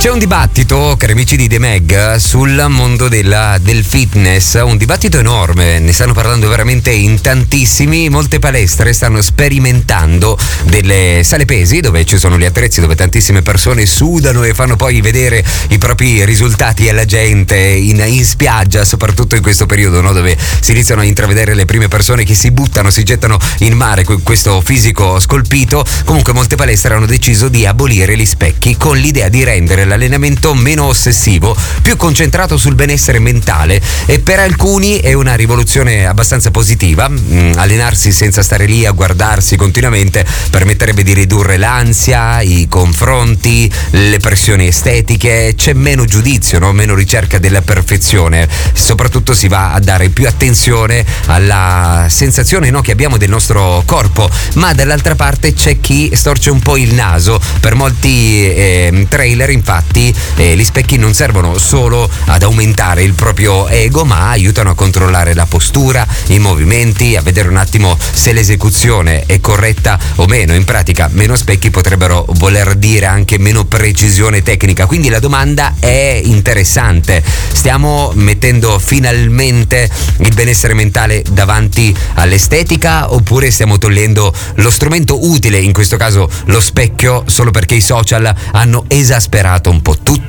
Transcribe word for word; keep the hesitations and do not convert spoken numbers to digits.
C'è un dibattito, cari amici di The Mag, sul mondo della, del fitness, un dibattito enorme, ne stanno parlando veramente in tantissimi. Molte palestre stanno sperimentando delle sale pesi dove ci sono gli attrezzi, dove tantissime persone sudano e fanno poi vedere i propri risultati alla gente in, in spiaggia, soprattutto in questo periodo, no? Dove si iniziano a intravedere le prime persone che si buttano, si gettano in mare con questo fisico scolpito. Comunque molte palestre hanno deciso di abolire gli specchi con l'idea di rendere l'allenamento meno ossessivo, più concentrato sul benessere mentale, e per alcuni è una rivoluzione abbastanza positiva. Mm, allenarsi senza stare lì a guardarsi continuamente permetterebbe di ridurre l'ansia, i confronti, le pressioni estetiche, c'è meno giudizio, no? Meno ricerca della perfezione, soprattutto si va a dare più attenzione alla sensazione, no, che abbiamo del nostro corpo. Ma dall'altra parte c'è chi storce un po' il naso. Per molti eh, trailer infatti eh, gli specchi non servono solo ad aumentare il proprio ego, ma aiutano a controllare la postura, i movimenti, a vedere un attimo se l'esecuzione è corretta o meno. In pratica meno specchi potrebbero voler dire anche meno precisione tecnica, quindi la domanda è interessante: stiamo mettendo finalmente il benessere mentale davanti all'estetica, oppure stiamo togliendo lo strumento utile, in questo caso lo specchio, solo perché i social hanno esasperato un po' tutto?